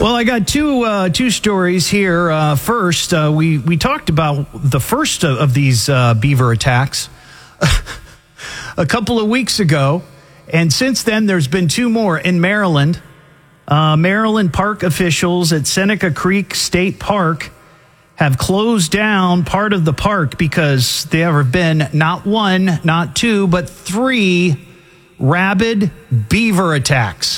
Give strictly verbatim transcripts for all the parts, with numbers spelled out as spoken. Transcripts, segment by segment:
Well, I got two uh, two stories here. Uh, first, uh, we, we talked about the first of, of these uh, beaver attacks a couple of weeks ago. And since then, there's been two more in Maryland. Uh, Maryland park officials at Seneca Creek State Park have closed down part of the park because there have been not one, not two, but three rabid beaver attacks.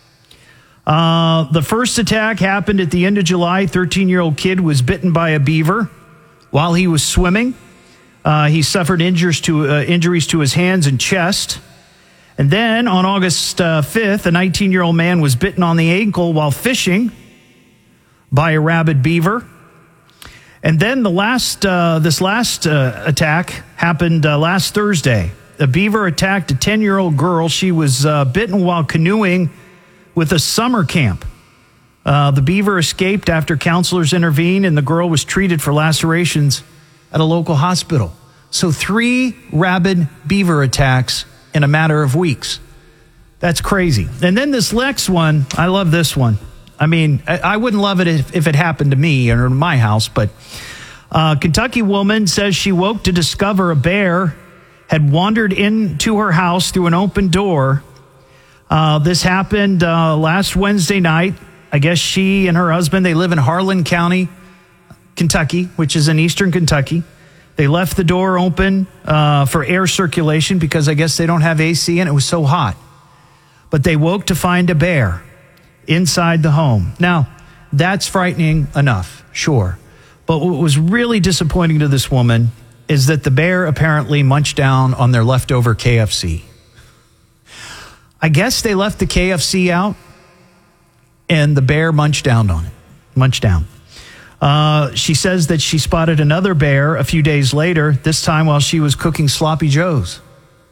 Uh, the first attack happened at the end of July. thirteen-year-old kid was bitten by a beaver while he was swimming. Uh, he suffered injuries to, uh, injuries to his hands and chest. And then on August uh, fifth, a nineteen-year-old man was bitten on the ankle while fishing by a rabid beaver. And then the last, uh, this last uh, attack happened uh, last Thursday. A beaver attacked a ten-year-old girl. She was uh, bitten while canoeing with a summer camp. Uh, the beaver escaped after counselors intervened, and the girl was treated for lacerations at a local hospital. So three rabid beaver attacks in a matter of weeks. That's crazy. And then this next one, I love this one. I mean, I, I wouldn't love it if, if it happened to me or in my house, but a Kentucky woman says she woke to discover a bear had wandered into her house through an open door. Uh, this happened uh, last Wednesday night. I guess she and her husband, they live in Harlan County, Kentucky, which is in eastern Kentucky. They left the door open uh, for air circulation because I guess they don't have A C and it was so hot. But they woke to find a bear inside the home. Now, that's frightening enough, sure. But what was really disappointing to this woman is that the bear apparently munched down on their leftover K F C. I guess they left the K F C out and the bear munched down on it. Munched down. Uh, she says that she spotted another bear a few days later, this time while she was cooking sloppy joes.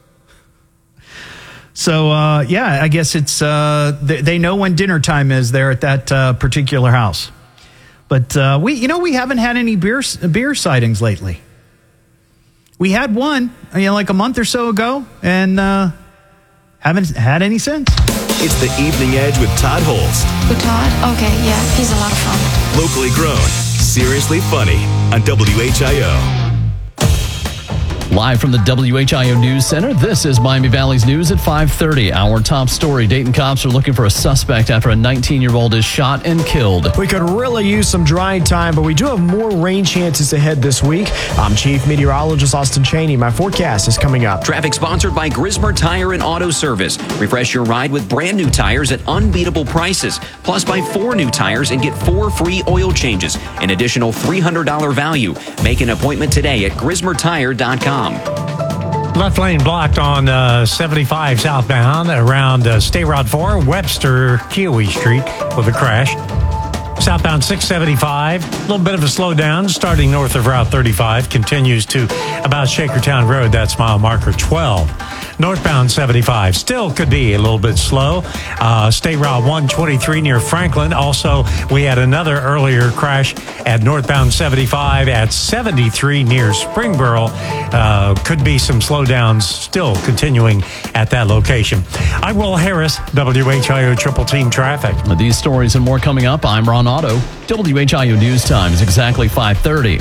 So, uh, yeah, I guess it's uh, they, they know when dinner time is there at that uh, particular house. But, uh, we, you know, we haven't had any beer, beer sightings lately. We had one, you know, like a month or so ago, and uh, haven't had any since. It's the Evening Edge with Todd Holst. With Todd? Okay, yeah, he's a lot of fun. Locally grown, seriously funny on W H I O. Live from the W H I O News Center, this is Miami Valley's News at five thirty. Our top story, Dayton cops are looking for a suspect after a nineteen-year-old is shot and killed. We could really use some drying time, but we do have more rain chances ahead this week. I'm Chief Meteorologist Austin Cheney. My forecast is coming up. Traffic sponsored by Grismer Tire and Auto Service. Refresh your ride with brand new tires at unbeatable prices. Plus, buy four new tires and get four free oil changes. An additional three hundred dollars value. Make an appointment today at grismer tire dot com. Left lane blocked on uh, seventy-five southbound around uh, State Route four, Webster, Kiowee Street with a crash. Southbound six seventy-five, a little bit of a slowdown starting north of Route thirty-five, continues to about Shakertown Road, that's mile marker twelve. Northbound seventy-five still could be a little bit slow. Uh, State Route one twenty-three near Franklin. Also, we had another earlier crash at northbound seventy-five at seventy-three near Springboro. Uh, could be some slowdowns still continuing at that location. I'm Will Harris, W H I O Triple Team Traffic. With these stories and more coming up, I'm Ron Otto. W H I O News Time is exactly five thirty.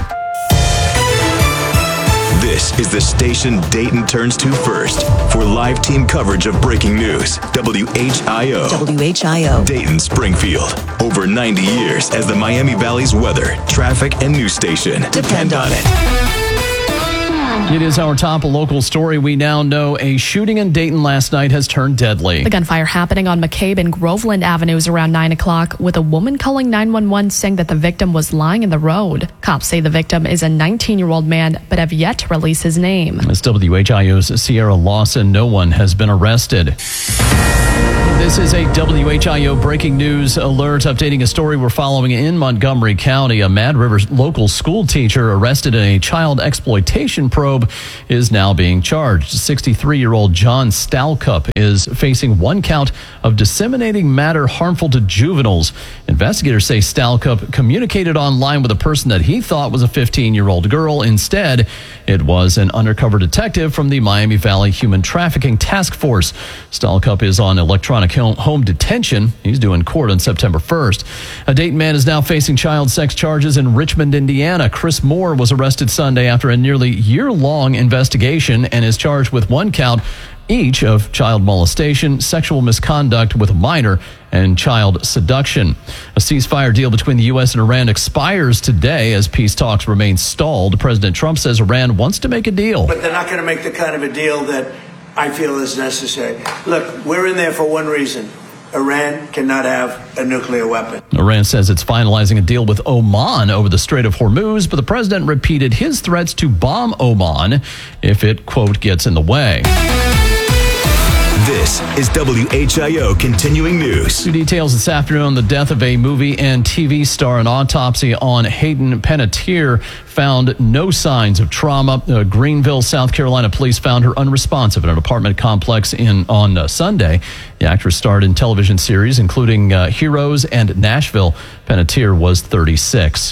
This is the station Dayton turns to first for live team coverage of breaking news. W H I O. W H I O. Dayton, Springfield. Over ninety years as the Miami Valley's weather, traffic, and news station. Depend on it. It is our top local story. We now know a shooting in Dayton last night has turned deadly. The gunfire happening on McCabe and Groveland Avenues around nine o'clock, with a woman calling nine one one saying that the victim was lying in the road. Cops say the victim is a nineteen-year-old man, but have yet to release his name. As W H I O's Sierra Lawson, no one has been arrested. This is a W H I O breaking news alert, updating a story we're following in Montgomery County. A Mad River local school teacher arrested in a child exploitation program probe is now being charged. sixty-three-year-old John Stalcup is facing one count of disseminating matter harmful to juveniles. Investigators say Stalcup communicated online with a person that he thought was a fifteen-year-old girl. Instead, it was an undercover detective from the Miami Valley Human Trafficking Task Force. Stalcup is on electronic home detention. He's due in court on September first. A Dayton man is now facing child sex charges in Richmond, Indiana. Chris Moore was arrested Sunday after a nearly year-long investigation and is charged with one count each of child molestation, sexual misconduct with a minor, and child seduction. A ceasefire deal between the U S and Iran expires today as peace talks remain stalled. President Trump says Iran wants to make a deal. But they're not going to make the kind of a deal that I feel is necessary. Look, we're in there for one reason. Iran cannot have a nuclear weapon. Iran says it's finalizing a deal with Oman over the Strait of Hormuz, but the president repeated his threats to bomb Oman if it, quote, gets in the way. This is W H I O Continuing News. New details this afternoon on the death of a movie and T V star. An autopsy on Hayden Panettiere found no signs of trauma. Uh, Greenville, South Carolina police found her unresponsive in an apartment complex in on uh, Sunday. The actress starred in television series including uh, Heroes and Nashville. Panettiere was thirty-six.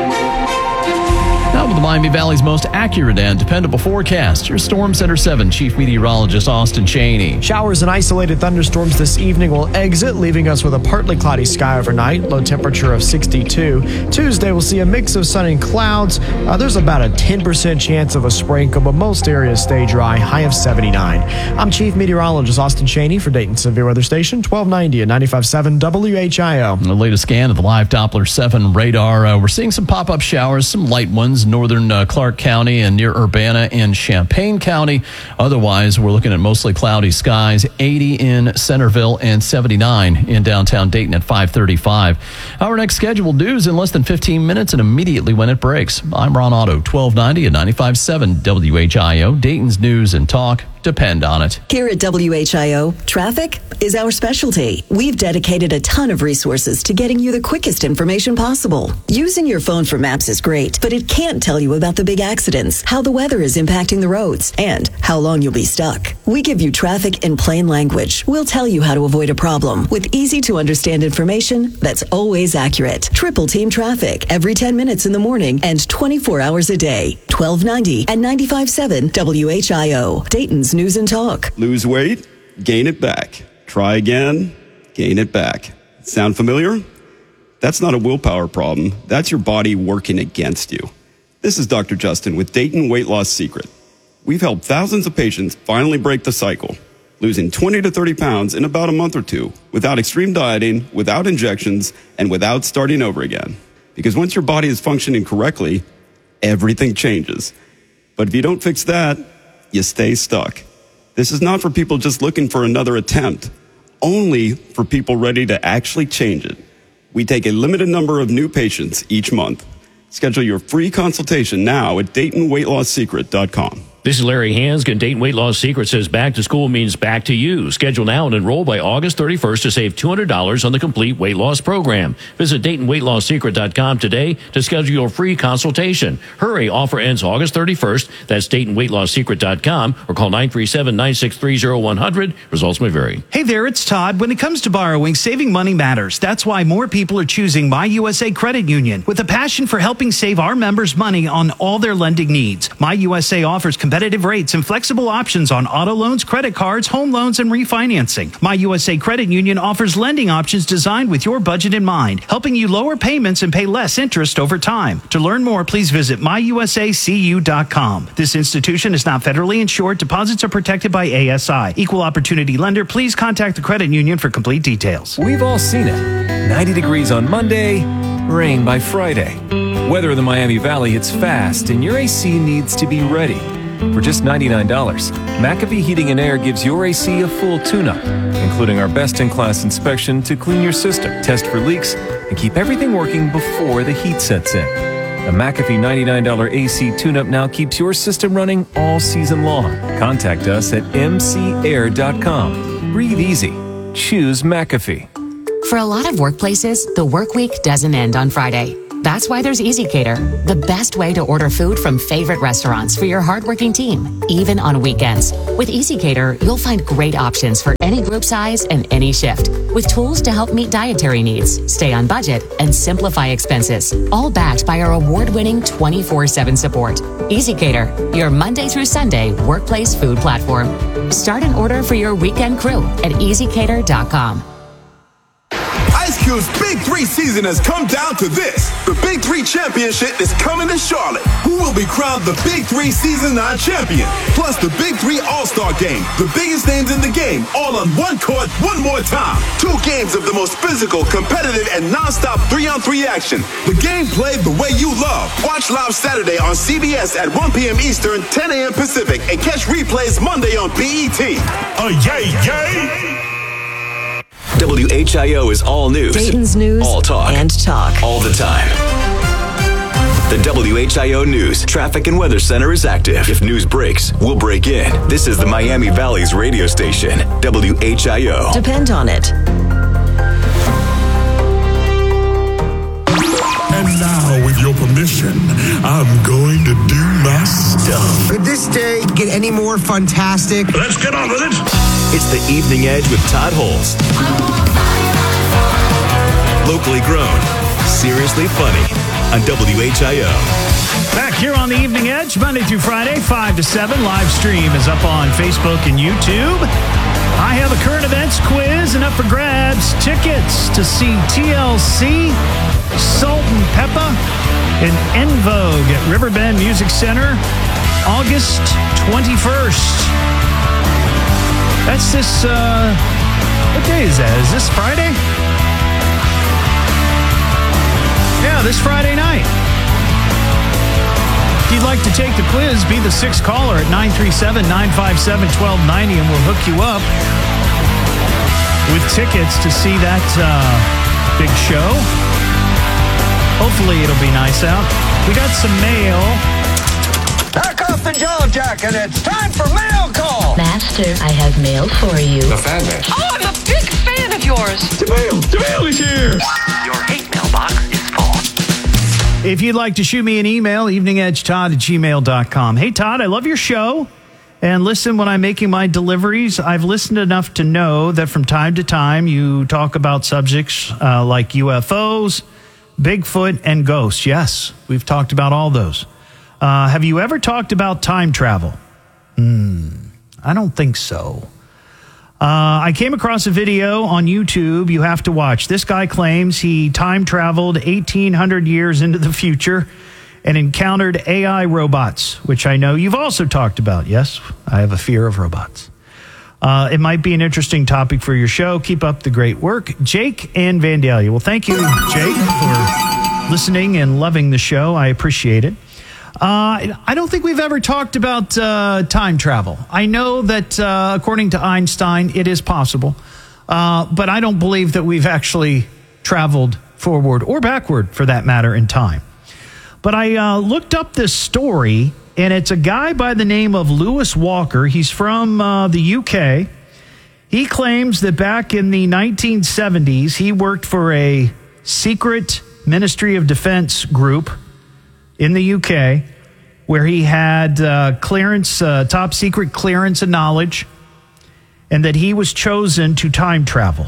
Now with the Miami Valley's most accurate and dependable forecast, your Storm Center seven Chief Meteorologist Austin Cheney. Showers and isolated thunderstorms this evening will exit, leaving us with a partly cloudy sky overnight, low temperature of sixty-two. Tuesday we'll see a mix of sun and clouds. Uh, there's about a ten percent chance of a sprinkle, but most areas stay dry, high of seventy-nine. I'm Chief Meteorologist Austin Cheney for Dayton Severe Weather Station, twelve ninety and ninety-five point seven W H I O. The latest scan of the live Doppler seven radar, uh, we're seeing some pop-up showers, some light ones, northern uh, Clark County and near Urbana and Champaign County. Otherwise, we're looking at mostly cloudy skies, eighty in Centerville and seventy-nine in downtown Dayton at five thirty-five. Our next scheduled news in less than fifteen minutes and immediately when it breaks. I'm Ron Otto, twelve ninety and ninety-five point seven W H I O, Dayton's news and talk. Depend on it. Here at W H I O, traffic is our specialty. We've dedicated a ton of resources to getting you the quickest information possible. Using your phone for maps is great, but it can't tell you about the big accidents, how the weather is impacting the roads, and how long you'll be stuck. We give you traffic in plain language. We'll tell you how to avoid a problem with easy to understand information that's always accurate. Triple Team Traffic every ten minutes in the morning and twenty-four hours a day. twelve ninety and ninety-five point seven W H I O, Dayton's news and talk. Lose weight, gain it back. Try again, gain it back. Sound familiar? That's not a willpower problem. That's your body working against you. This is Doctor Justin with Dayton Weight Loss Secret. We've helped thousands of patients finally break the cycle, losing twenty to thirty pounds in about a month or two, without extreme dieting, without injections, and without starting over again. Because once your body is functioning correctly, everything changes. But if you don't fix that, you stay stuck. This is not for people just looking for another attempt, only for people ready to actually change it. We take a limited number of new patients each month. Schedule your free consultation now at Dayton Weight Loss Secret dot com. This is Larry Hanskin. Dayton Weight Loss Secret says back to school means back to you. Schedule now and enroll by August thirty-first to save two hundred dollars on the complete weight loss program. Visit Dayton Weight Loss Secret dot com today to schedule your free consultation. Hurry, offer ends August thirty-first. That's Dayton Weight Loss Secret dot com or call nine three seven, nine six three, zero one hundred. Results may vary. Hey there, it's Todd. When it comes to borrowing, saving money matters. That's why more people are choosing My U S A Credit Union. With a passion for helping save our members money on all their lending needs, My U S A offers competitive rates and flexible options on auto loans, credit cards, home loans, and refinancing. My U S A Credit Union offers lending options designed with your budget in mind, helping you lower payments and pay less interest over time. To learn more, please visit my U S A C U dot com. This institution is not federally insured. Deposits are protected by A S I. Equal opportunity lender. Please contact the credit union for complete details. We've all seen it. ninety degrees on Monday, rain by Friday. Weather in the Miami Valley hits fast, and your A C needs to be ready. For just ninety-nine dollars, McAfee Heating and Air gives your A C a full tune-up, including our best-in-class inspection to clean your system, test for leaks, and keep everything working before the heat sets in. The McAfee ninety-nine dollars A C tune-up now keeps your system running all season long. Contact us at m c air dot com. Breathe easy. Choose McAfee. For a lot of workplaces, the work week doesn't end on Friday. That's why there's EasyCater, the best way to order food from favorite restaurants for your hardworking team, even on weekends. With EasyCater, you'll find great options for any group size and any shift, with tools to help meet dietary needs, stay on budget, and simplify expenses, all backed by our award-winning twenty-four seven support. EasyCater, your Monday through Sunday workplace food platform. Start an order for your weekend crew at easy cater dot com. Ice Cube's Big Three season has come down to this. The Big Three Championship is coming to Charlotte. Who will be crowned the Big Three Season nine champion? Plus the Big Three All-Star Game. The biggest names in the game, all on one court, one more time. Two games of the most physical, competitive, and non-stop three-on-three action. The game played the way you love. Watch live Saturday on C B S at one p.m. Eastern, ten a.m. Pacific, and catch replays Monday on B E T. Oh, yay, yay! W H I O is all news. Dayton's news all talk. And talk. All the time. The W H I O News Traffic and Weather Center is active. If news breaks, we'll break in. This is the Miami Valley's radio station, W H I O. Depend on it. And now, with your permission, I'm going to do my stuff. Could this day get any more fantastic? Let's get on with it. It's the Evening Edge with Todd Holes. Locally grown, seriously funny on W H I O. Back here on the Evening Edge, Monday through Friday, five to seven. Live stream is up on Facebook and YouTube. I have a current events quiz and up for grabs. Tickets to see T L C, Salt and Peppa, and En Vogue at Riverbend Music Center, August twenty-first. That's this, uh, what day is that? Is this Friday? Yeah, this Friday night. If you'd like to take the quiz, be the sixth caller at nine three seven, nine five seven, one two nine zero, and we'll hook you up with tickets to see that uh, big show. Hopefully it'll be nice out. We got some mail. Back off the jaw jacket. It's time for mail call. Master, I have mail for you. The fan mail. Oh, I'm a big fan of yours. The mail. The mail is here. Your hate mailbox is full. If you'd like to shoot me an email, eveningedgetodd at gmail dot com. Hey, Todd, I love your show. And listen, when I'm making my deliveries, I've listened enough to know that from time to time you talk about subjects uh, like U F Os, Bigfoot, and ghosts. Yes, we've talked about all those. Uh, have you ever talked about time travel? Hmm, I don't think so. Uh, I came across a video on YouTube you have to watch. This guy claims he time traveled eighteen hundred years into the future and encountered A I robots, which I know you've also talked about. Yes, I have a fear of robots. Uh, it might be an interesting topic for your show. Keep up the great work. Jake and Vandalia. Well, thank you, Jake, for listening and loving the show. I appreciate it. Uh, I don't think we've ever talked about uh, time travel. I know that uh, according to Einstein, it is possible. Uh, but I don't believe that we've actually traveled forward or backward, for that matter, in time. But I uh, looked up this story, and it's a guy by the name of Lewis Walker. He's from uh, the U K. He claims that back in the nineteen seventies, he worked for a secret Ministry of Defense group in the U K, where he had uh, clearance, uh, top secret clearance and knowledge, and that he was chosen to time travel.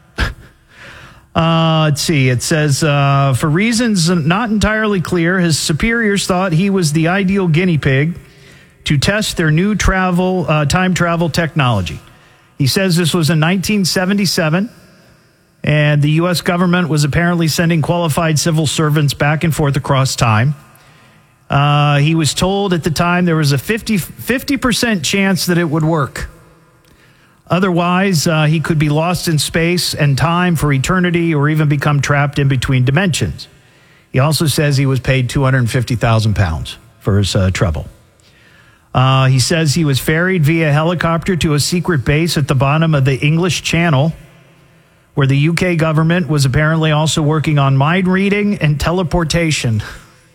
uh, let's see, it says, uh, for reasons not entirely clear, his superiors thought he was the ideal guinea pig to test their new travel, uh, time travel technology. He says this was in nineteen seventy-seven. And the U S government was apparently sending qualified civil servants back and forth across time. Uh, he was told at the time there was a fifty percent chance that it would work. Otherwise, uh, he could be lost in space and time for eternity or even become trapped in between dimensions. He also says he was paid two hundred fifty thousand pounds for his uh, trouble. Uh, he says he was ferried via helicopter to a secret base at the bottom of the English Channel, where the U K government was apparently also working on mind reading and teleportation.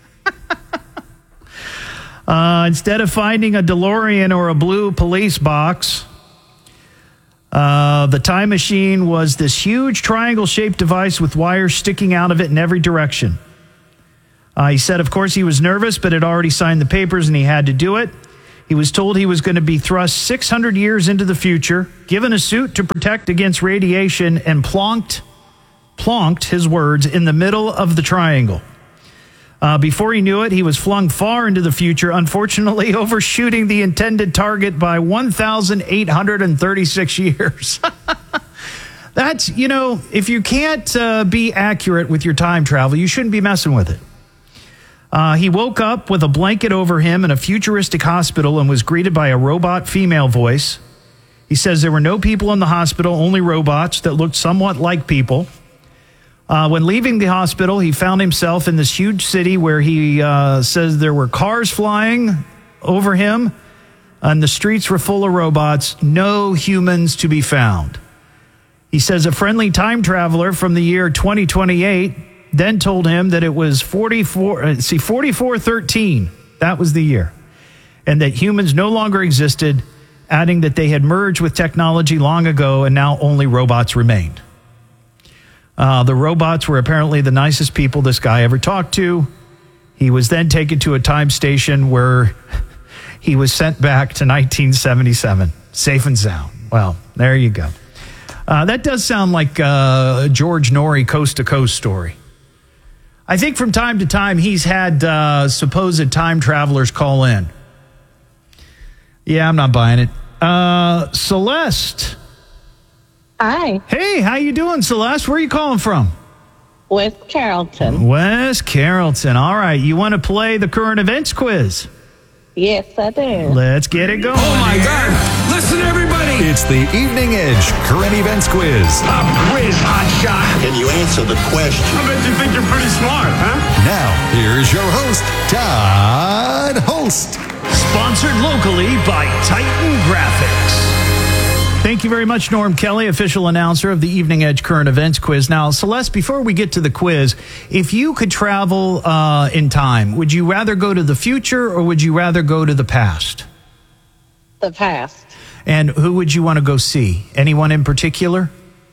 uh, instead of finding a DeLorean or a blue police box, uh, the time machine was this huge triangle-shaped device with wires sticking out of it in every direction. Uh, he said, of course, he was nervous, but had already signed the papers and he had to do it. He was told he was going to be thrust six hundred years into the future, given a suit to protect against radiation, and plonked, plonked, his words, in the middle of the triangle. Uh, before he knew it, he was flung far into the future, unfortunately overshooting the intended target by one thousand eight hundred thirty-six years. That's, you know, if you can't uh, be accurate with your time travel, you shouldn't be messing with it. Uh, he woke up with a blanket over him in a futuristic hospital and was greeted by a robot female voice. He says there were no people in the hospital, only robots that looked somewhat like people. Uh, when leaving the hospital, he found himself in this huge city where he uh, says there were cars flying over him and the streets were full of robots, no humans to be found. He says a friendly time traveler from the year twenty twenty-eight then told him that it was forty-four, see, forty-four thirteen. That was the year. And that humans no longer existed, adding that they had merged with technology long ago and now only robots remained. Uh, the robots were apparently the nicest people this guy ever talked to. He was then taken to a time station where he was sent back to nineteen seventy-seven, safe and sound. Well, there you go. Uh, that does sound like uh, a George Norrie coast-to-coast story. I think from time to time he's had uh, supposed time travelers call in. Yeah, I'm not buying it. Uh, Celeste. Hi. Hey, how you doing, Celeste? Where are you calling from? West Carrollton. West Carrollton. All right. You want to play the current events quiz? Yes, I do. Let's get it going. Oh, my God. Listen, everybody. It's the Evening Edge Current Events Quiz. A quiz, hot shot. Can you answer the question? I bet you think you're pretty smart, huh? Now, here's your host, Todd Holst. Sponsored locally by Titan Graphics. Thank you very much, Norm Kelly, official announcer of the Evening Edge Current Events Quiz. Now, Celeste, before we get to the quiz, if you could travel uh, in time, would you rather go to the future or would you rather go to the past? The past. And who would you want to go see? Anyone in particular?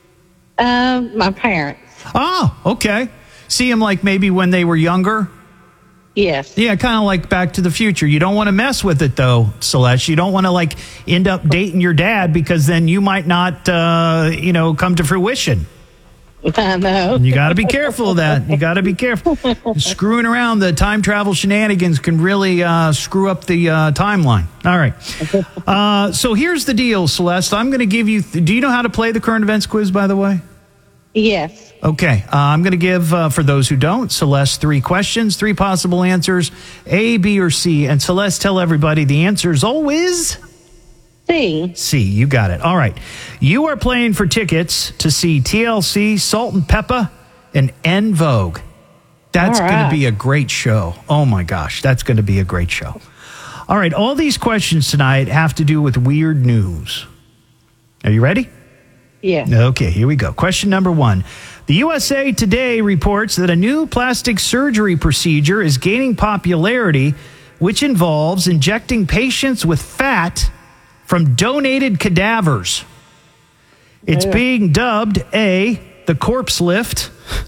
Um, my parents. Oh, okay. See them like maybe when they were younger? Yes. Yeah, kind of like Back to the Future. You don't want to mess with it, though, Celeste. You don't want to, like, end up dating your dad because then you might not, uh, you know, come to fruition. I know. You got to be careful of that. You got to be careful. Screwing around, the time travel shenanigans can really uh, screw up the uh, timeline. All right. Uh, so here's the deal, Celeste. I'm going to give you... Th- do you know how to play the current events quiz, by the way? Yes. Okay, uh, I'm going to give, uh, for those who don't, Celeste three questions, three possible answers, A, B, or C. And Celeste, tell everybody the answer is always... C. C, you got it. All right. You are playing for tickets to see T L C, Salt and Peppa, and En Vogue. That's All right. going to be a great show. Oh, my gosh, that's going to be a great show. All right, all these questions tonight have to do with weird news. Are you ready? Yeah. Okay, here we go. Question number one. The U S A Today reports that a new plastic surgery procedure is gaining popularity, which involves injecting patients with fat from donated cadavers. It's Yeah. being dubbed A, the corpse lift,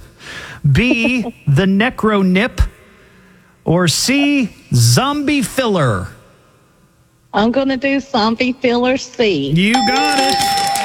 B, the necro nip, or C, zombie filler. I'm going to do zombie filler C. You got it.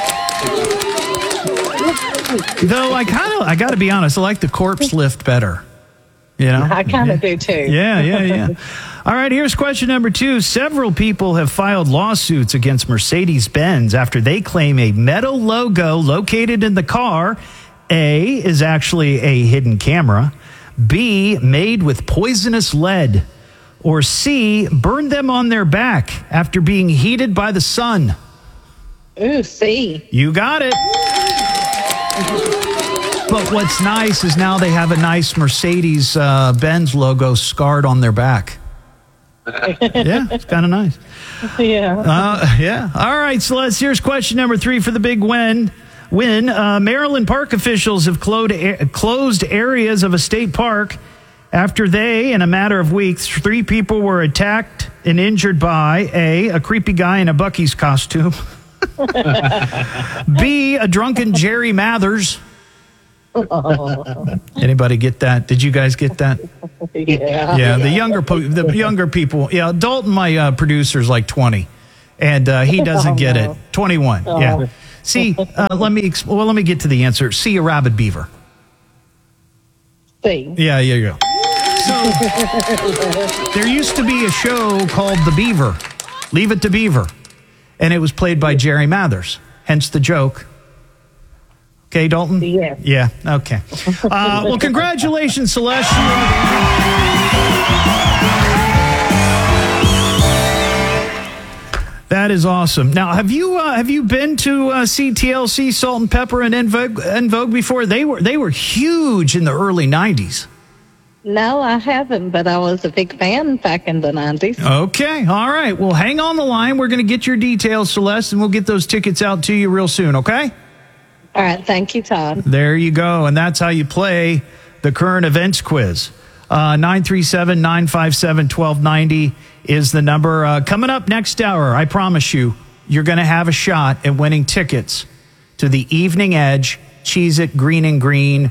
Though I kind of, I got to be honest, I like the corpse lift better. You know? I kind of do too. Yeah, yeah, yeah. All right, here's question number two. Several people have filed lawsuits against Mercedes-Benz after they claim a metal logo located in the car, A, is actually a hidden camera, B, made with poisonous lead, or C, burned them on their back after being heated by the sun. Ooh, C. You got it. But what's nice is now they have a nice Mercedes uh, Benz logo scarred on their back. Yeah, it's kind of nice. Yeah. Uh, yeah. All right, so let's, here's question number three for the big win. Win. Uh, Maryland park officials have closed, closed areas of a state park after they, in a matter of weeks, three people were attacked and injured by A, a creepy guy in a Buc-ee's costume, B, a drunken Jerry Mathers, Anybody get that? Did you guys get that? Yeah. Yeah, the younger po- the younger people. Yeah, Dalton, my uh, producer, is like twenty, and uh, he doesn't Oh, get no. it. twenty-one. Oh. Yeah. See, uh, let me ex- well, let me get to the answer. See a rabid beaver. See. Yeah, yeah, yeah. So there used to be a show called The Beaver, Leave It to Beaver, and it was played by Jerry Mathers. Hence the joke. Okay, Dalton? Yeah. Yeah, okay. Uh, well, congratulations, Celeste. You That is awesome. Now, have you uh, have you been to uh, see T L C, Salt and Pepper, and En Vogue, En Vogue before? They were they were huge in the early nineties. No, I haven't, but I was a big fan back in the nineties. Okay, all right. Well, hang on the line. We're going to get your details, Celeste, and we'll get those tickets out to you real soon, okay? All right, thank you, Todd. There you go. And that's how you play the current events quiz. Uh, nine three seven, nine five seven, one two nine zero is the number. Uh, coming up next hour, I promise you, you're going to have a shot at winning tickets to the Evening Edge Cheez-It Green and Green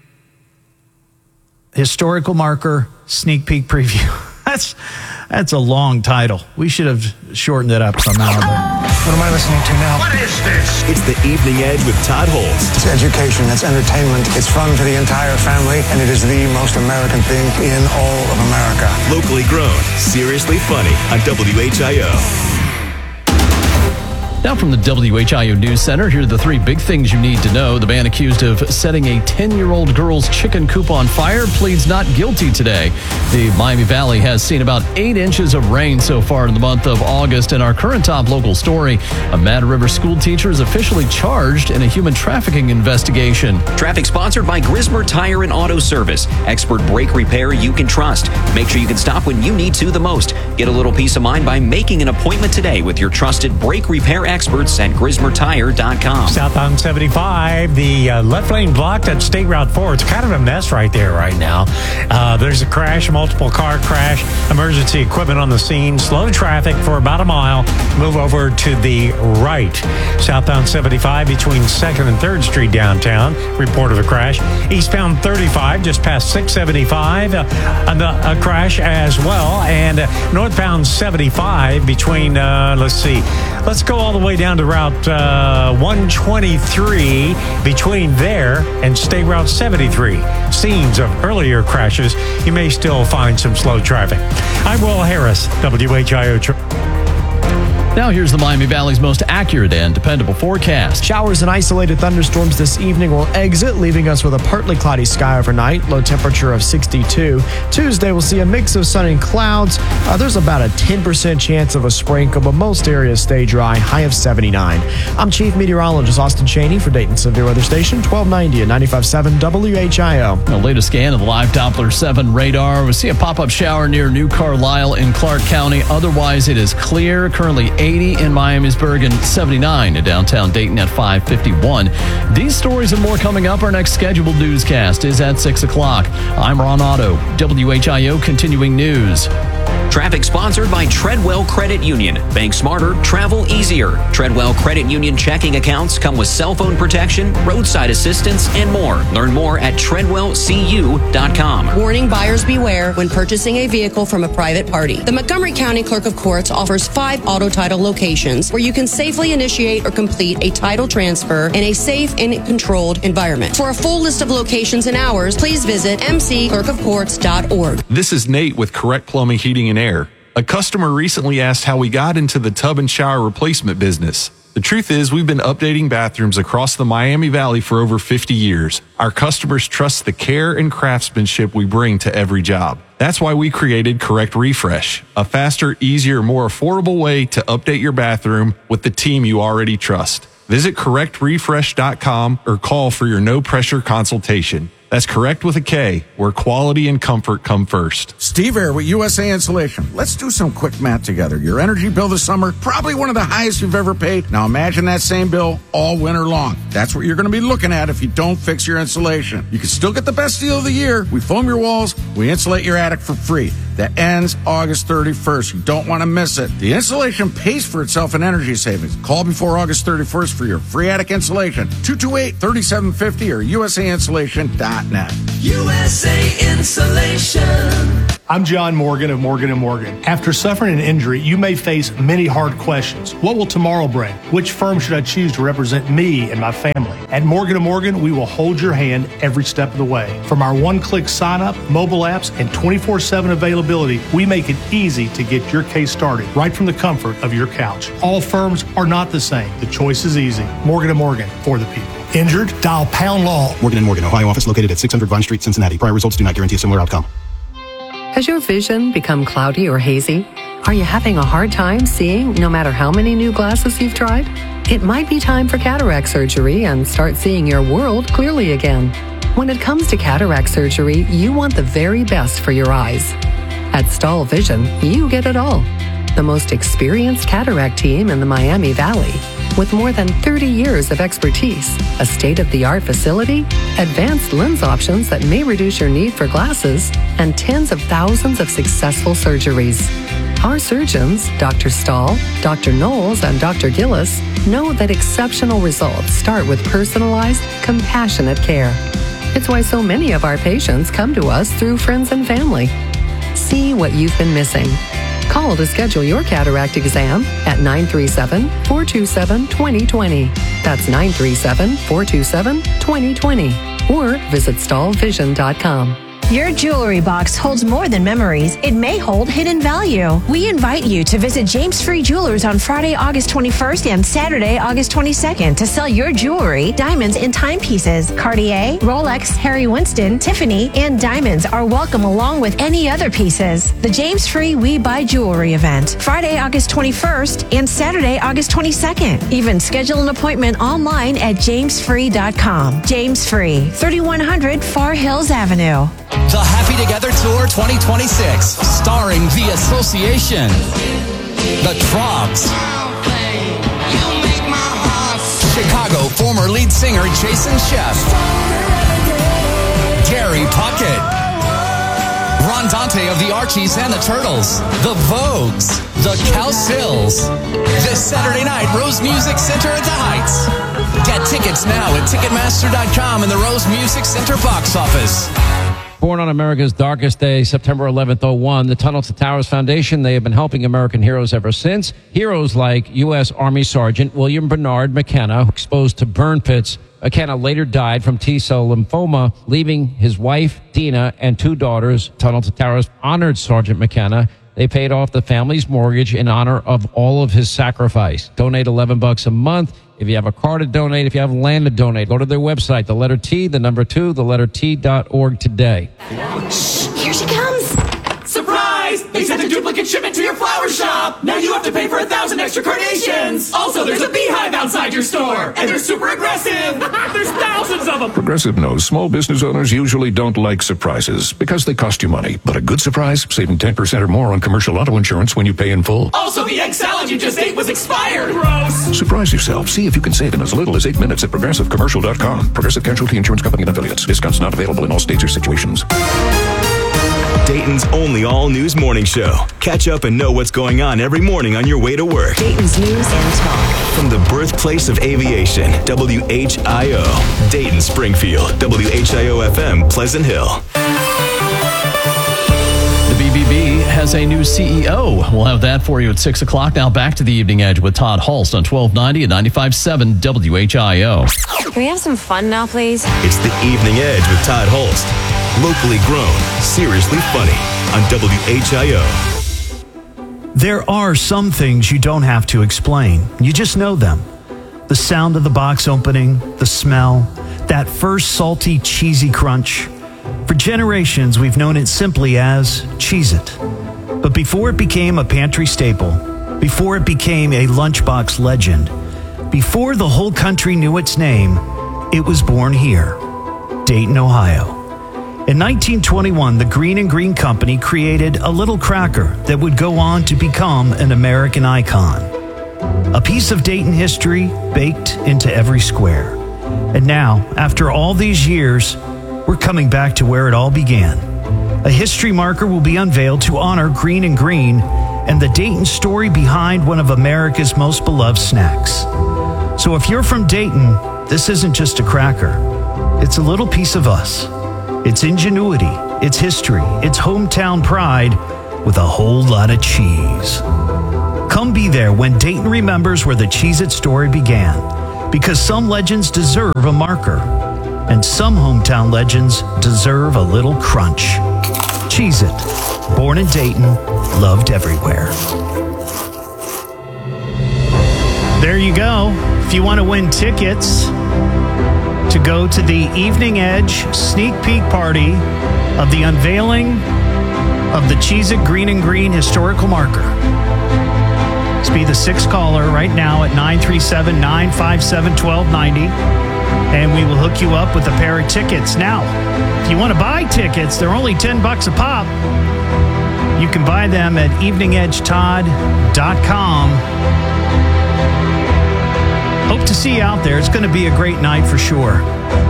Historical Marker Sneak Peek Preview. That's that's a long title. We should have shortened it up somehow. But What am I listening to now? What is this? It's the Evening Edge with Todd Holtz. It's education, it's entertainment, it's fun for the entire family, and it is the most American thing in all of America. Locally grown, seriously funny on W H I O. Now from the W H I O News Center, here are the three big things you need to know. The man accused of setting a ten-year-old girl's chicken coop on fire pleads not guilty today. The Miami Valley has seen about eight inches of rain so far in the month of August. And our current top local story, a Mad River school teacher is officially charged in a human trafficking investigation. Traffic sponsored by Grismer Tire and Auto Service. Expert brake repair you can trust. Make sure you can stop when you need to the most. Get a little peace of mind by making an appointment today with your trusted brake repair experts at grismer tire dot com. Southbound seventy-five, the uh, left lane blocked at State Route four. It's kind of a mess right there right now. Uh, there's a crash, multiple car crash, emergency equipment on the scene, slow traffic for about a mile. Move over to the right. Southbound seventy-five between second and third Street downtown. Report of a crash. Eastbound thirty-five just past six seventy-five. Uh, and the, a crash as well. And uh, northbound seventy-five between, uh, let's see, let's go all the way down to Route uh, one twenty-three between there and State Route seventy-three. Scenes of earlier crashes. You may still find some slow traffic. I'm Will Harris, W H I O. Now here's the Miami Valley's most accurate and dependable forecast. Showers and isolated thunderstorms this evening will exit, leaving us with a partly cloudy sky overnight, low temperature of sixty-two. Tuesday, we'll see a mix of sun and clouds. Uh, there's about a ten percent chance of a sprinkle, but most areas stay dry, high of seventy-nine. I'm Chief Meteorologist Austin Cheney for Dayton Severe Weather Station, twelve ninety and ninety-five point seven W H I O. The latest scan of the live Doppler seven radar. We see a pop-up shower near New Carlisle in Clark County. Otherwise, it is clear. Currently eighty in Miamisburg and seventy-nine in downtown Dayton at five fifty-one. These stories and more coming up. Our next scheduled newscast is at six o'clock. I'm Ron Otto, W H I O Continuing News. Traffic sponsored by Treadwell Credit Union. Bank smarter, travel easier. Treadwell Credit Union checking accounts come with cell phone protection, roadside assistance, and more. Learn more at treadwell c u dot com. Warning, buyers beware when purchasing a vehicle from a private party. The Montgomery County Clerk of Courts offers five auto title locations where you can safely initiate or complete a title transfer in a safe and controlled environment. For a full list of locations and hours, please visit m c clerk of courts dot org. This is Nate with Correct Plumbing, Heating, and Air. A customer recently asked how we got into the tub and shower replacement business. The truth is, we've been updating bathrooms across the Miami Valley for over fifty years. Our customers trust the care and craftsmanship we bring to every job. That's why we created Correct Refresh, a faster, easier, more affordable way to update your bathroom with the team you already trust. Visit correct refresh dot com or call for your no-pressure consultation. That's Correct with a K, where quality and comfort come first. Steve Air with U S A Insulation. Let's do some quick math together. Your energy bill this summer, probably one of the highest you've ever paid. Now imagine that same bill all winter long. That's what you're going to be looking at if you don't fix your insulation. You can still get the best deal of the year. We foam your walls, we insulate your attic for free. that ends August thirty-first. You don't want to miss it. The installation pays for itself in energy savings. Call before August thirty-first for your free attic installation. two two eight, three seven five zero or U S A insulation dot net. U S A Insulation. I'm John Morgan of Morgan and Morgan. After suffering an injury, you may face many hard questions. What will tomorrow bring? Which firm should I choose to represent me and my family? At Morgan and Morgan, we will hold your hand every step of the way. From our one-click sign-up, mobile apps, and twenty-four seven availability, we make it easy to get your case started right from the comfort of your couch. All firms are not the same. The choice is easy. Morgan and Morgan, for the people. Injured? Dial pound law. Morgan and Morgan, Ohio office located at six hundred Vine Street, Cincinnati. Prior results do not guarantee a similar outcome. Has your vision become cloudy or hazy? Are you having a hard time seeing no matter how many new glasses you've tried? It might be time for cataract surgery and start seeing your world clearly again. When it comes to cataract surgery, you want the very best for your eyes. At Stahl Vision, you get it all. The most experienced cataract team in the Miami Valley, with more than thirty years of expertise, a state-of-the-art facility, advanced lens options that may reduce your need for glasses, and tens of thousands of successful surgeries. Our surgeons, Doctor Stahl, Doctor Knowles, and Doctor Gillis, know that exceptional results start with personalized, compassionate care. It's why so many of our patients come to us through friends and family. See what you've been missing. Call to schedule your cataract exam at nine three seven, four two seven, two zero two zero. That's nine three seven, four two seven, two zero two zero. Or visit stahl vision dot com. Your jewelry box holds more than memories. It may hold hidden value. We invite you to visit James Free Jewelers on Friday, August twenty-first and Saturday, August twenty-second to sell your jewelry, diamonds, and timepieces. Cartier, Rolex, Harry Winston, Tiffany, and diamonds are welcome along with any other pieces. The James Free We Buy Jewelry event, Friday, August twenty-first and Saturday, August twenty-second. Even schedule an appointment online at james free dot com. James Free, thirty-one hundred Far Hills Avenue. The Happy Together Tour twenty twenty-six, starring The Association, The Troggs, Chicago former lead singer Jason Sheff, Gary Puckett, Ron Dante of the Archies and the Turtles, The Vogues, The Cowsills. This Saturday night, Rose Music Center at the Heights. Get tickets now at Ticketmaster dot com and the Rose Music Center box office. Born on America's darkest day, September eleventh, oh one, the Tunnel to Towers Foundation, they have been helping American heroes ever since. Heroes like U S Army Sergeant William Bernard McKenna, exposed to burn pits. McKenna later died from T-cell lymphoma, leaving his wife, Dina, and two daughters. Tunnel to Towers honored Sergeant McKenna. They paid off the family's mortgage in honor of all of his sacrifice. Donate eleven bucks a month. If you have a car to donate, if you have land to donate, go to their website, the letter T, the number two, the letter T dot org today. Shh, here she comes. Surprise! They sent a duplicate shipment to your flower shop. Now you have to pay for a thousand extra carnations. Also, there's a beehive outside your store, and they're super aggressive. There's thousands of them. Progressive knows small business owners usually don't like surprises because they cost you money. But a good surprise, saving ten percent or more on commercial auto insurance when you pay in full. Also, the egg salad you just ate was expired. Gross. Surprise yourself. See if you can save in as little as eight minutes at progressive commercial dot com. Progressive Casualty Insurance Company and affiliates. Discounts not available in all states or situations. Dayton's only all-news morning show. Catch up and know what's going on every morning on your way to work. Dayton's News and Talk. From the birthplace of aviation, W H I O. Dayton, Springfield, W H I O F M, Pleasant Hill. The B B B has a new C E O. We'll have that for you at six o'clock. Now back to the Evening Edge with Todd Hulst on twelve ninety and ninety-five point seven W H I O. Can we have some fun now, please? It's the Evening Edge with Todd Hulst. Locally grown, seriously funny on W H I O. There are some things you don't have to explain. You just know them. The sound of the box opening, the smell, that first salty, cheesy crunch. For generations, we've known it simply as Cheez-It. But before it became a pantry staple, before it became a lunchbox legend, before the whole country knew its name, it was born here, Dayton, Ohio. In nineteen twenty-one, the Green and Green Company created a little cracker that would go on to become an American icon. A piece of Dayton history baked into every square. And now, after all these years, we're coming back to where it all began. a history marker will be unveiled to honor Green and Green and the Dayton story behind one of America's most beloved snacks. So if you're from Dayton, this isn't just a cracker. It's a little piece of us. It's ingenuity, it's history, it's hometown pride with a whole lot of cheese. Come be there when Dayton remembers where the Cheez-It story began, because some legends deserve a marker, and some hometown legends deserve a little crunch. Cheez-It, born in Dayton, loved everywhere. There you go. If you want to win tickets to go to the Evening Edge sneak peek party of the unveiling of the Cheez-It Green and Green historical marker, let's be the sixth caller right now at nine three seven, nine five seven, one two nine zero, and we will hook you up with a pair of tickets. Now, if you want to buy tickets, they're only ten bucks a pop. You can buy them at evening edge todd dot com. Hope to see you out there. It's going to be a great night for sure.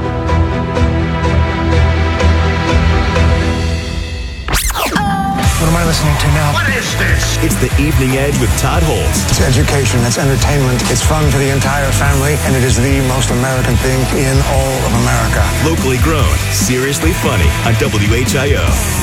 What am I listening to now? What is this? It's the Evening Edge with Todd Holtz. It's education, it's entertainment, it's fun for the entire family, and it is the most American thing in all of America. Locally grown, seriously funny on W H I O.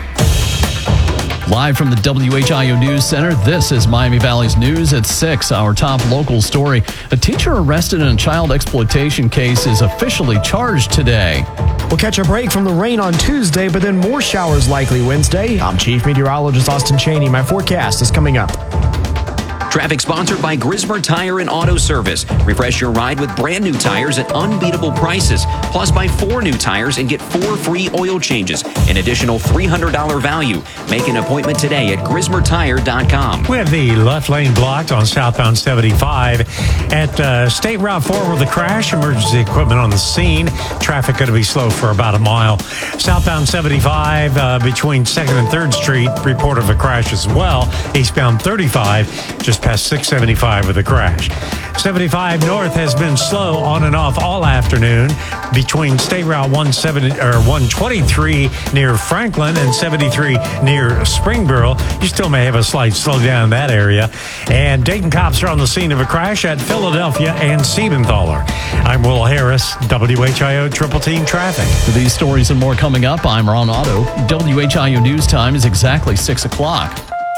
Live from the W H I O News Center, this is Miami Valley's News at six. Our top local story. A teacher arrested in a child exploitation case is officially charged today. We'll catch a break from the rain on Tuesday, but then more showers likely Wednesday. I'm Chief Meteorologist Austin Cheney. My forecast is coming up. Traffic sponsored by Grismer Tire and Auto Service. Refresh your ride with brand new tires at unbeatable prices. Plus, buy four new tires and get four free oil changes. An additional three hundred dollars value. Make an appointment today at grismer tire dot com. We have the left lane blocked on southbound seventy-five at uh, State Route four with a crash. Emergency equipment on the scene. Traffic going to be slow for about a mile. Southbound seventy-five uh, between second and third Street. Report of a crash as well. Eastbound thirty-five just past six seventy-five with a crash. seventy-five north has been slow on and off all afternoon between State Route one seventy or one twenty-three near Franklin and seventy-three near Springboro. You still may have a slight slowdown in that area. And Dayton cops are on the scene of a crash at Philadelphia and Siebenthaler. I'm Will Harris, W H I O Triple Team Traffic. For these stories and more coming up, I'm Ron Otto. W H I O News Time is exactly six o'clock.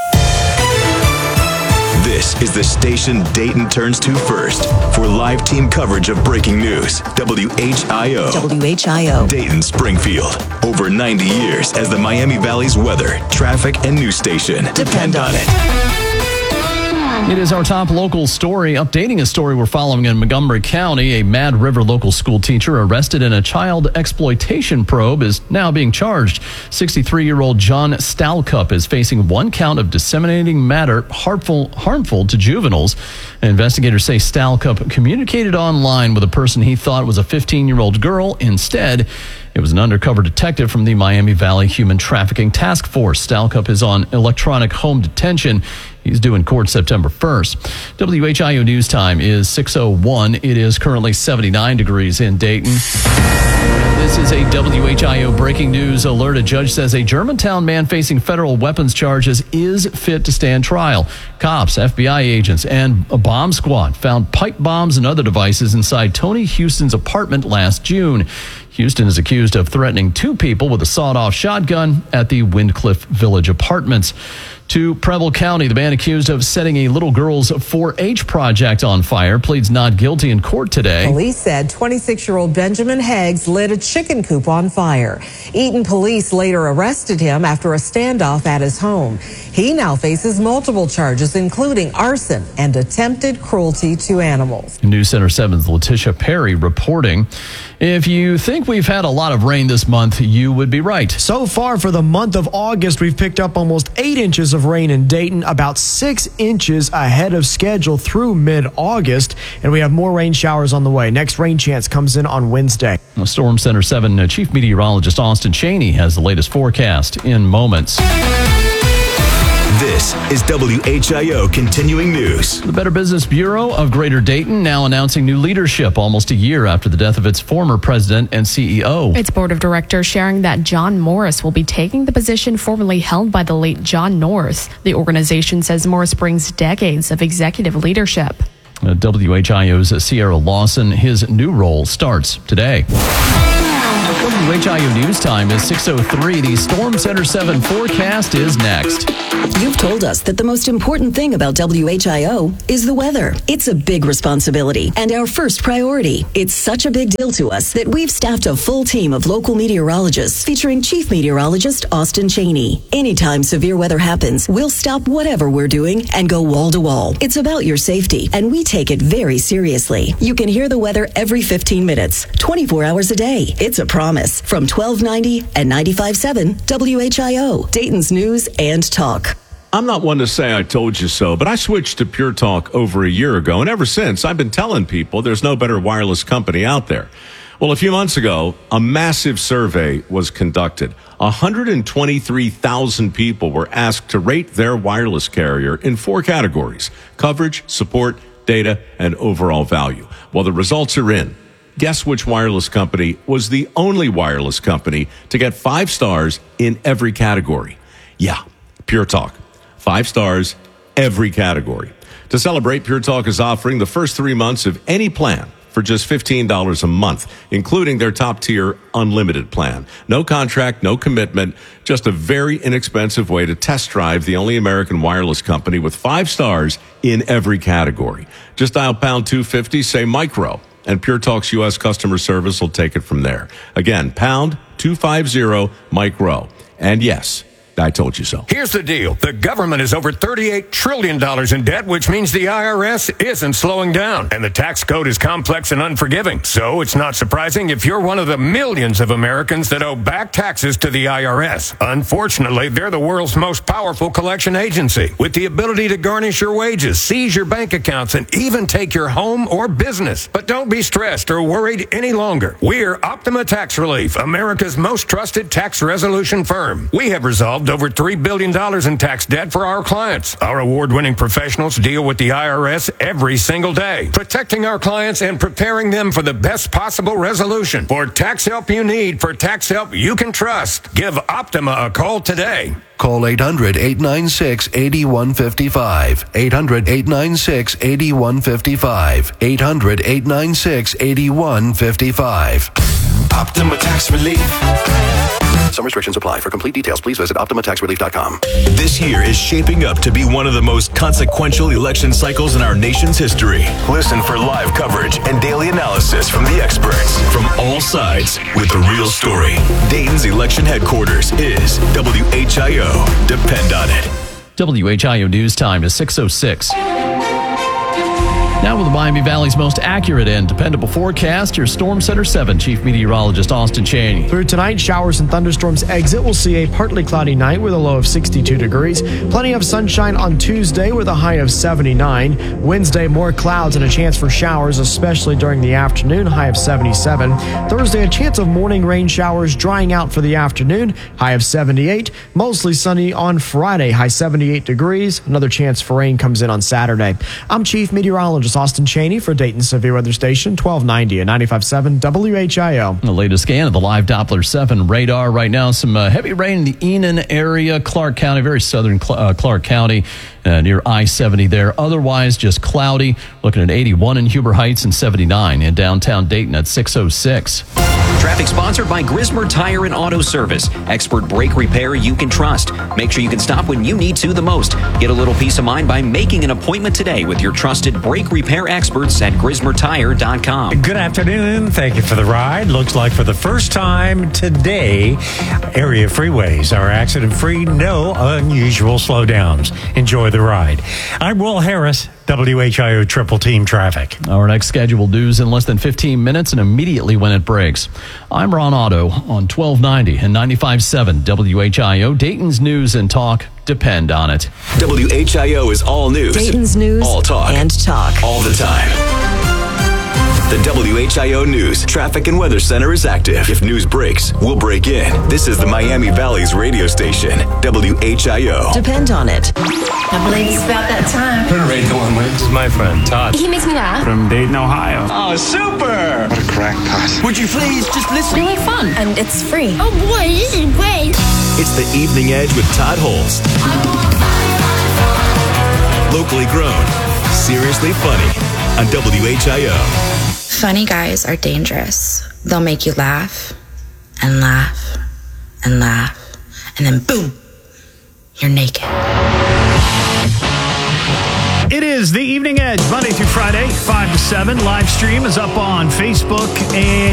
This is the station Dayton turns to first for live team coverage of breaking news. W H I O. W H I O. Dayton, Springfield. Over ninety years as the Miami Valley's weather, traffic, and news station. Depend on it. It is our top local story, updating a story we're following in Montgomery County. A Mad River local school teacher arrested in a child exploitation probe is now being charged. sixty-three-year-old John Stalcup is facing one count of disseminating matter harmful, harmful to juveniles. Investigators say Stalcup communicated online with a person he thought was a fifteen-year-old girl. Instead, it was an undercover detective from the Miami Valley Human Trafficking Task Force. Stalcup is on electronic home detention. He's due in court September first. W H I O News Time is six oh one. It is currently seventy-nine degrees in Dayton. This is a W H I O breaking news alert. A judge says a Germantown man facing federal weapons charges is fit to stand trial. Cops, F B I agents, and a bomb squad found pipe bombs and other devices inside Tony Houston's apartment last June. Houston is accused of threatening two people with a sawed-off shotgun at the Windcliff Village Apartments. To Preble County, the man accused of setting a little girl's four H project on fire pleads not guilty in court today. Police said twenty-six-year-old Benjamin Heggs lit a chicken coop on fire. Eaton police later arrested him after a standoff at his home. He now faces multiple charges, including arson and attempted cruelty to animals. News Center seven's Letitia Perry reporting. If you think we've had a lot of rain this month, you would be right. So far for the month of August, we've picked up almost eight inches of rain in Dayton, about six inches ahead of schedule through mid-August, and we have more rain showers on the way. Next rain chance comes in on Wednesday. Storm Center seven Chief Meteorologist Austin Cheney has the latest forecast in moments. This is W H I O Continuing News. The Better Business Bureau of Greater Dayton now announcing new leadership almost a year after the death of its former president and C E O. Its board of directors sharing that John Morris will be taking the position formerly held by the late John North. The organization says Morris brings decades of executive leadership. Uh, W H I O's Sierra Lawson, his new role starts today. W H I O News Time is six oh three. The Storm Center seven forecast is next. You've told us that the most important thing about W H I O is the weather. It's a big responsibility and our first priority. It's such a big deal to us that we've staffed a full team of local meteorologists featuring Chief Meteorologist Austin Cheney. Anytime severe weather happens, we'll stop whatever we're doing and go wall to wall. It's about your safety, and we take it very seriously. You can hear the weather every fifteen minutes, twenty-four hours a day. It's a promise. From twelve ninety and ninety-five point seven W H I O, Dayton's News and Talk. I'm not one to say I told you so, but I switched to Pure Talk over a year ago, and ever since, I've been telling people there's no better wireless company out there. Well, a few months ago, a massive survey was conducted. one hundred twenty-three thousand people were asked to rate their wireless carrier in four categories: coverage, support, data, and overall value. Well, the results are in. Guess which wireless company was the only wireless company to get five stars in every category? Yeah, Pure Talk. Five stars, every category. To celebrate, Pure Talk is offering the first three months of any plan for just fifteen dollars a month, including their top-tier unlimited plan. No contract, no commitment, just a very inexpensive way to test drive the only American wireless company with five stars in every category. Just dial pound two fifty, say micro, and Pure Talk's U S customer service will take it from there. Again, pound two fifty, micro. And yes, I told you so. Here's the deal. The government is over thirty-eight trillion dollars in debt, which means the I R S isn't slowing down. And the tax code is complex and unforgiving. So it's not surprising if you're one of the millions of Americans that owe back taxes to the I R S. Unfortunately, they're the world's most powerful collection agency, with the ability to garnish your wages, seize your bank accounts, and even take your home or business. But don't be stressed or worried any longer. We're Optima Tax Relief, America's most trusted tax resolution firm. We have resolved over three billion dollars in tax debt for our clients. Our award-winning professionals deal with the I R S every single day, protecting our clients and preparing them for the best possible resolution. For tax help you need, for tax help you can trust, give Optima a call today. Call eight hundred, eight nine six, eight one five five. eight hundred, eight nine six, eight one five five. eight hundred, eight nine six, eight one five five. Optima Tax Relief. Some restrictions apply. For complete details, please visit optima tax relief dot com. This year is shaping up to be one of the most consequential election cycles in our nation's history. Listen for live coverage and daily analysis from the experts from all sides with the real story. Dayton's election headquarters is W H I O. Depend on it. W H I O News Time is six oh six. Now with the Miami Valley's most accurate and dependable forecast, your Storm Center seven Chief Meteorologist Austin Cheney. Through tonight, showers and thunderstorms exit. We'll see a partly cloudy night with a low of sixty-two degrees. Plenty of sunshine on Tuesday with a high of seventy-nine. Wednesday, more clouds and a chance for showers, especially during the afternoon, high of seventy-seven. Thursday, a chance of morning rain showers drying out for the afternoon, high of seventy-eight. Mostly sunny on Friday, high seventy-eight degrees. Another chance for rain comes in on Saturday. I'm Chief Meteorologist Austin Cheney for Dayton Severe Weather Station, twelve ninety and ninety-five point seven W H I O. The latest scan of the live Doppler seven radar right now. Some uh, heavy rain in the Enon area, Clark County, very southern Cl- uh, Clark County, uh, near I seventy there. Otherwise, just cloudy. Looking at eighty-one in Huber Heights and seventy-nine in downtown Dayton at six oh six. Traffic sponsored by Grismer Tire and Auto Service. Expert brake repair you can trust. Make sure you can stop when you need to the most. Get a little peace of mind by making an appointment today with your trusted brake repair experts at grismer tire dot com. Good afternoon. Thank you for the ride. Looks like for the first time today, area freeways are accident-free. No unusual slowdowns. Enjoy the ride. I'm Will Harris, W H I O Triple Team Traffic. Our next scheduled news in less than fifteen minutes and immediately when it breaks. I'm Ron Otto on twelve ninety and ninety-five point seven W H I O. Dayton's News and Talk. Depend on it. W H I O is all news. Dayton's News all talk. And talk. All the time. The W H I O News Traffic and Weather Center is active. If news breaks, we'll break in. This is the Miami Valley's radio station, W H I O. Depend on it. I believe it's about that time. Turn the radio on, Wix. This is my friend, Todd. He makes me laugh. From Dayton, Ohio. Oh, super! What a crackpot. Would you please just listen? Really fun. And it's free. Oh boy, this is great. It's the Evening Edge with Todd Holst. Locally grown, seriously funny on W H I O. Funny guys are dangerous. They'll make you laugh and laugh and laugh, and then boom, you're naked. It is the Evening Edge, Monday through Friday, five to seven. Live stream is up on Facebook and